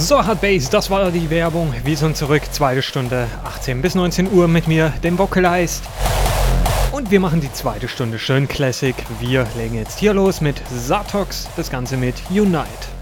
So, Hard Bass, das war die Werbung. Wir sind zurück, zweite Stunde, 18 bis 19 Uhr mit mir, dem Vocalized. Und wir machen die zweite Stunde schön Classic. Wir legen jetzt hier los mit Satox, das Ganze mit Unite.